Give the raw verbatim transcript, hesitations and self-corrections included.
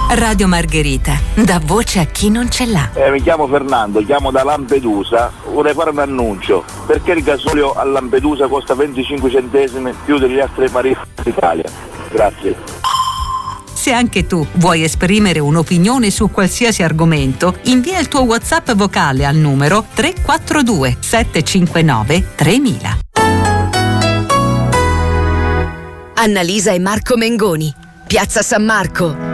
Radio Margherita, dà voce a chi non ce l'ha. Eh, mi chiamo Fernando, chiamo da Lampedusa. Vorrei fare un annuncio. Perché il gasolio a Lampedusa costa venticinque centesimi più degli altri marini d'Italia? Grazie. Se anche tu vuoi esprimere un'opinione su qualsiasi argomento, invia il tuo WhatsApp vocale al numero tre quattro due sette cinque nove tremila. Annalisa e Marco Mengoni, Piazza San Marco.